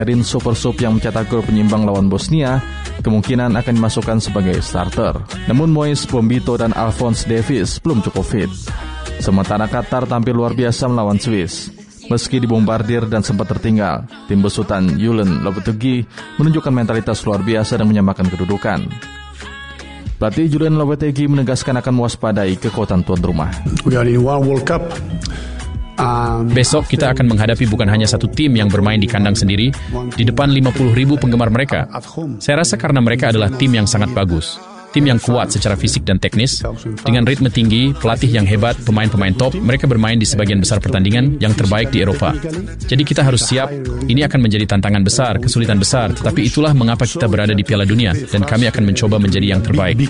Erin Supersub yang mencetak gol penyimbang lawan Bosnia kemungkinan akan dimasukkan sebagai starter. Namun Moise Bombito dan Alphonse Davies belum cukup fit. Sementara Qatar tampil luar biasa melawan Swiss. Meski dibombardir dan sempat tertinggal, tim besutan Julen Lopetegui menunjukkan mentalitas luar biasa dan menyamakan kedudukan. Pelatih Julen Lopetegui menegaskan akan mewaspadai kekuatan tuan rumah. We are in one World Cup. Besok kita akan menghadapi bukan hanya satu tim yang bermain di kandang sendiri di depan 50.000 penggemar mereka. Saya rasa karena mereka adalah tim yang sangat bagus, tim yang kuat secara fisik dan teknis, dengan ritme tinggi, pelatih yang hebat, pemain-pemain top, mereka bermain di sebagian besar pertandingan yang terbaik di Eropa. Jadi kita harus siap, ini akan menjadi tantangan besar, kesulitan besar, tetapi itulah mengapa kita berada di Piala Dunia, dan kami akan mencoba menjadi yang terbaik.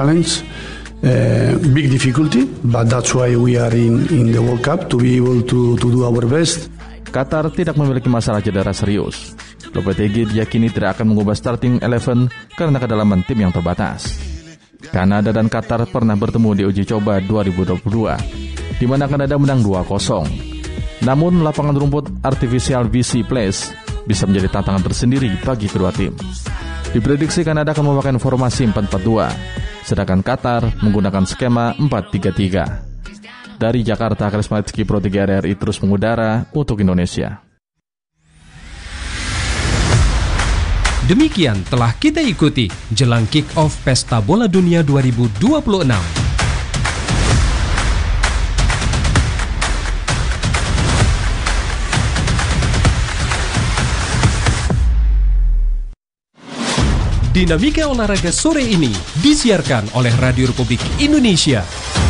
Big difficulty, but that's why we are in the World Cup, to be able to do our best. Qatar tidak memiliki masalah cedera serius. Lopetegui diyakini tidak akan mengubah starting 11 karena kedalaman tim yang terbatas. Kanada dan Qatar pernah bertemu di uji coba 2022, di mana Kanada menang 2-0. Namun lapangan rumput artificial VC Place bisa menjadi tantangan tersendiri bagi kedua tim. Diprediksi Kanada akan memakai formasi 4-4-2. Sedangkan Qatar menggunakan skema 4-3-3. Dari Jakarta, Karismatik Pro 3 RRI terus mengudara untuk Indonesia. Demikian telah kita ikuti jelang kick-off Pesta Bola Dunia 2026. Dinamika olahraga sore ini disiarkan oleh Radio Republik Indonesia.